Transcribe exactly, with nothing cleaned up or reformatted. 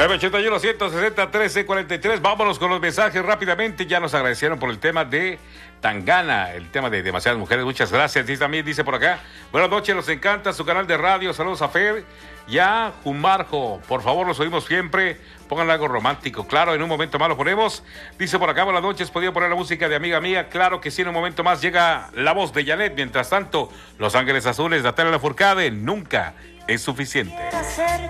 nueve ochenta y uno, ciento sesenta, trece cuarenta y tres. Vámonos con los mensajes rápidamente. Ya nos agradecieron por el tema de Tangana, el tema de demasiadas mujeres. Muchas gracias. Y también dice por acá: buenas noches, nos encanta su canal de radio. Saludos a Fer y a Jumarjo. Por favor, los oímos siempre. Pongan algo romántico. Claro, en un momento más lo ponemos. Dice por acá: buenas noches, ¿podría poner la música de Amiga Mía? Claro que sí, en un momento más llega la voz de Janet. Mientras tanto, Los Ángeles Azules, Natalia Lafourcade, nunca es suficiente.